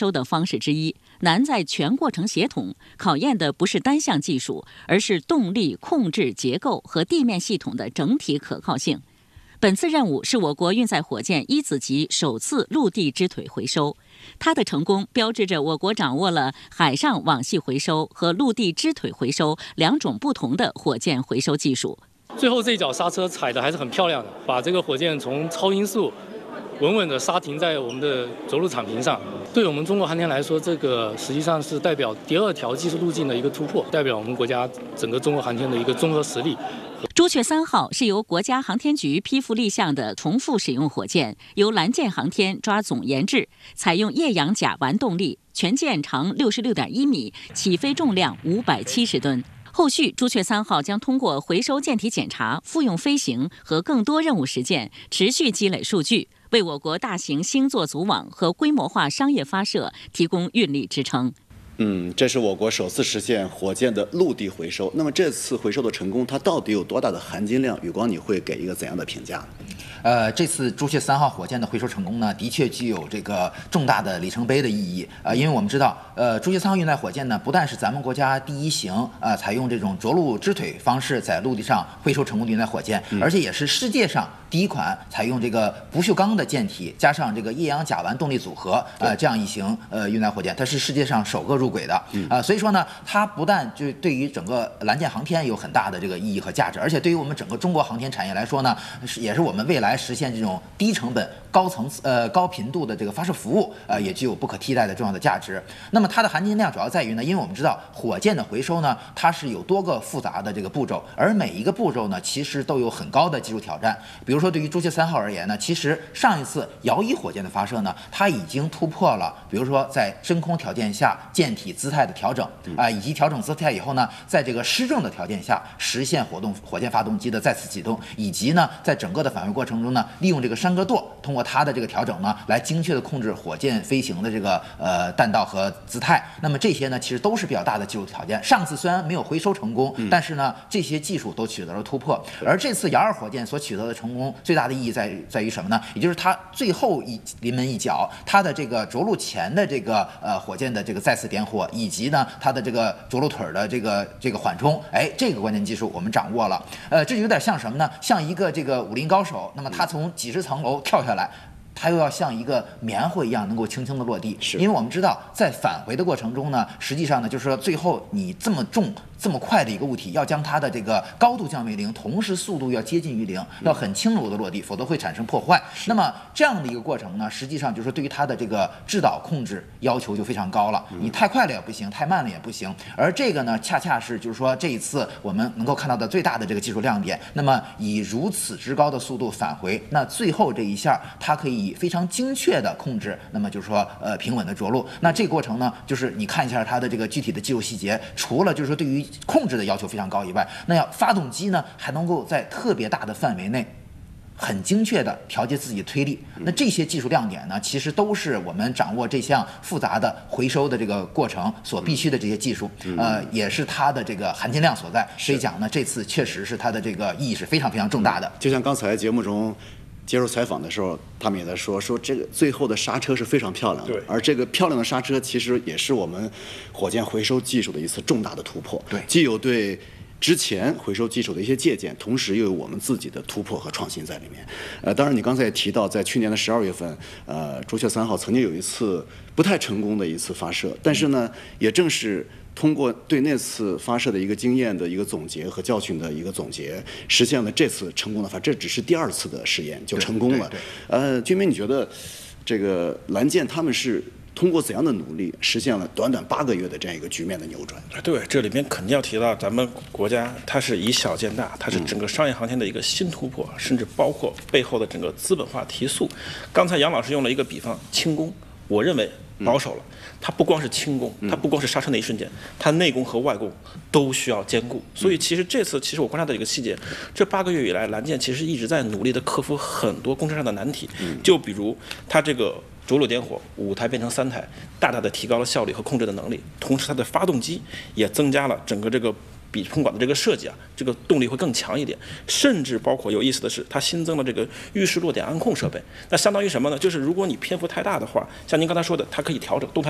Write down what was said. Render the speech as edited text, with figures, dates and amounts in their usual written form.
收的方式之一，难在全过程协同，考验的不是单项技术，而是动力、控制、结构和地面系统的整体可靠性。本次任务是我国运载火箭一子级首次陆地支腿回收，它的成功标志着我国掌握了海上网系回收和陆地支腿回收两种不同的火箭回收技术。 最后这一脚刹车踩的还是很漂亮的，把这个火箭从超音速稳稳地刹停在我们的着陆场坪上。对我们中国航天来说，这个实际上是代表第二条技术路径的一个突破，代表我们国家整个中国航天的一个综合实力。 朱雀3号是由国家航天局批复立项的重复使用火箭，由蓝箭航天抓总研制，采用液氧甲烷动力，全舰长66.1米，起飞重量570吨。后续，朱雀3号将通过回收舰体检查、复用飞行和更多任务实践，持续积累数据，为我国大型星座组网和规模化商业发射提供运力支撑。 这是我国首次实现火箭的陆地回收。那么这次回收的成功，它到底有多大的含金量？宇光，你会给一个怎样的评价？ 这次朱雀3号火箭的回收成功呢，的确具有这个重大的里程碑的意义。因为我们知道，朱雀3号运载火箭呢，不但是咱们国家第一型采用这种着陆支腿方式在陆地上回收成功的运载火箭，而且也是世界上第一款采用这个不锈钢的舰体加上这个液氧甲烷动力组合这样一型运载火箭，它是世界上首个入轨的。所以说呢，它不但就对于整个蓝箭航天有很大的这个意义和价值，而且对于我们整个中国航天产业来说呢，也是我们未来实现这种低成本、高频度的这个发射服务，也具有不可替代的重要的价值。那么它的含金量主要在于呢，因为我们知道火箭的回收呢，它是有多个复杂的这个步骤，而每一个步骤呢，其实都有很高的技术挑战。比如说对于朱雀3号而言呢，其实上一次遥1火箭的发射呢，它已经突破了，比如说在真空条件下舰体姿态的调整以及调整姿态以后呢，在这个失重的条件下实现火箭发动机的再次启动，以及呢在整个的返回过程中呢，利用这个山格舵通过它的这个调整呢，来精确的控制火箭飞行的这个弹道和姿态。那么这些呢，其实都是比较大的技术条件。上次虽然没有回收成功，但是呢这些技术都取得了突破。而这次遥2火箭所取得的成功，最大的意义在于什么呢？也就是它最后临门一脚，它的这个着陆前的这个火箭的这个再次点火，以及呢它的这个着陆腿的这个缓冲，这个关键技术我们掌握了。这就有点像什么呢？像一个这个武林高手，那么他从几十层楼跳下来，它又要像一个棉花一样能够轻轻的落地。因为我们知道在返回的过程中呢，实际上呢就是说最后你这么重这么快的一个物体，要将它的这个高度降为0，同时速度要接近于0，要很轻柔的落地，否则会产生破坏。那么这样的一个过程呢，实际上就是说对于它的这个制导控制要求就非常高了，你太快了也不行，太慢了也不行。而这个呢，恰恰是就是说这一次我们能够看到的最大的这个技术亮点。那么以如此之高的速度返回，那最后这一下它可以非常精确的控制，那么就是说平稳的着陆。那这个过程呢，就是你看一下它的这个具体的技术细节，除了就是说对于控制的要求非常高以外，那发动机呢还能够在特别大的范围内很精确的调节自己的推力。那这些技术亮点呢，其实都是我们掌握这项复杂的回收的这个过程所必须的这些技术，也是它的这个含金量所在。所以讲呢，这次确实是它的这个意义是非常非常重大的。 就像刚才节目中接受采访的时候，他们也在说这个最后的刹车是非常漂亮的，而这个漂亮的刹车其实也是我们火箭回收技术的一次重大的突破。既有对之前回收技术的一些借鉴，同时又有我们自己的突破和创新在里面。当然你刚才也提到，在去年的12月份，朱雀3号曾经有一次不太成功的一次发射，但是呢，也正是通过对那次发射的一个经验的一个总结和教训的一个总结，实现了这次成功的这只是第2次的试验就成功了。军民，你觉得这个蓝箭他们是通过怎样的努力实现了短短8个月的这样一个局面的扭转？ 对，这里面肯定要提到咱们国家，它是以小见大，它是整个商业航天的一个新突破，甚至包括背后的整个资本化提速。刚才杨老师用了一个比方，轻功，我认为保守了。它不光是轻功，它不光是刹车那一瞬间，它内功和外功都需要兼顾。所以其实这次，我观察到一个细节，这8个月以来，蓝箭其实一直在努力的克服很多工程上的难题。就比如它这个着陆点火5台变成3台，大大的提高了效率和控制的能力，同时它的发动机也增加了整个这个比喷管的这个设计这个动力会更强一点，甚至包括有意思的是，它新增了这个预示落点安控设备。那相当于什么呢？就是如果你篇幅太大的话，像您刚才说的，它可以调整动态。